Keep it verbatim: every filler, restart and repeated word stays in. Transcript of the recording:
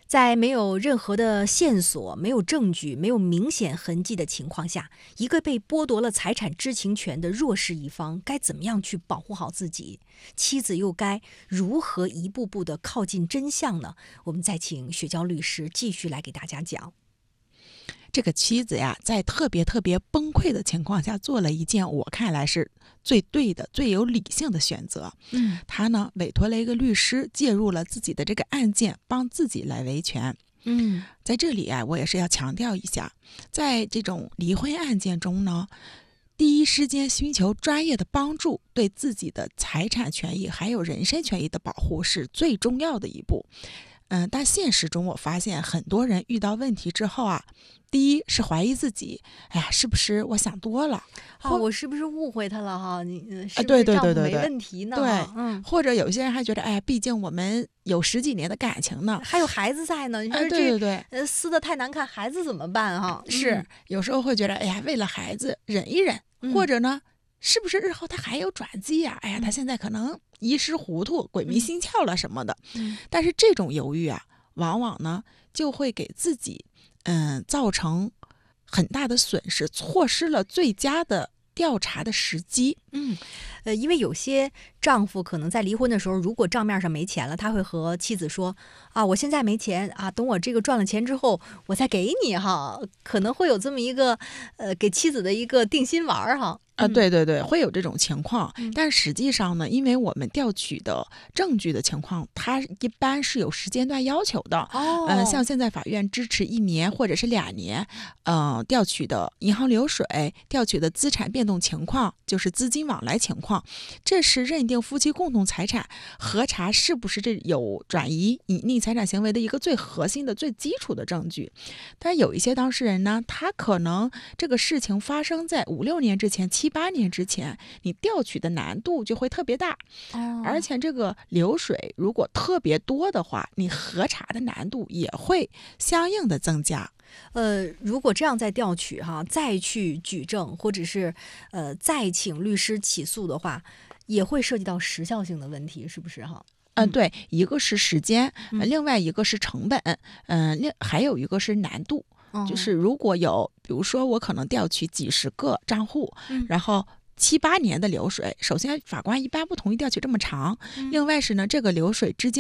在没有任何的线索、没有证据、没有明显痕迹的情况下，一个被剥夺了财产知情权的弱势一方该怎么样去保护好自己？妻子又该如何一步步的靠近真相呢？我们再请雪娇律师继续来给大家讲。 这个妻子呀，在特别特别崩溃的情况下，做了一件我看来是最对的、最有理性的选择。 嗯， 他呢委托了一个律师介入了自己的这个案件，帮自己来维权。 嗯， 在这里啊，我也是要强调一下，在这种离婚案件中呢，第一时间寻求专业的帮助，对自己的财产权益还有人身权益的保护是最重要的一步。嗯，但现实中我发现很多人遇到问题之后啊，第一是怀疑自己，哎呀，是不是我想多了？ 啊，我是不是误会他了哈？你呃是不对是丈夫没对对对对问题呢？ 对， 嗯， 或者有些人还觉得，哎呀，毕竟我们有十几年的感情呢。 还有孩子在呢，你说哎， 这、 对对对， 呃撕的太难看，孩子怎么办哈？ 是、 嗯有时候会觉得，哎呀，为了孩子忍一忍， 嗯或者呢，是不是日后他还有转机呀、哎呀， 嗯他现在可能一时糊涂、鬼迷心窍了什么的。 嗯但是这种犹豫啊，往往呢就会给自己嗯造成很大的损失，错失了最佳的调查的时机。 嗯，呃，因为有些丈夫可能在离婚的时候，如果账面上没钱了，他会和妻子说啊，我现在没钱啊，等我这个赚了钱之后，我再给你哈，可能会有这么一个呃给妻子的一个定心丸儿哈。 啊， 嗯对对对，会有这种情况， 嗯但实际上呢，因为我们调取的证据的情况，它一般是有时间段要求的。 哦， 嗯、像现在法院支持一年或者是两年，呃，调取的银行流水、调取的资产变动情况，就是资金往来情况，这是认定夫妻共同财产核查是不是这有转移隐匿财产行为的一个最核心的、最基础的证据。但有一些当事人呢，他可能这个事情发生在五六年之前、七八年之前，你调取的难度就会特别大， 哦而且这个流水如果特别多的话，你核查的难度也会相应的增加。 呃，如果这样再调取哈，再去举证，或者是呃再请律师起诉的话，也会涉及到时效性的问题，是不是哈？ 嗯、 嗯对，一个是时间，呃嗯另外一个是成本，嗯、另还有一个是难度。 哦就是如果有，比如说我可能调取几十个账户， 嗯然后七八年的流水，首先法官一般不同意调取这么长， 嗯另外是呢，这个流水之间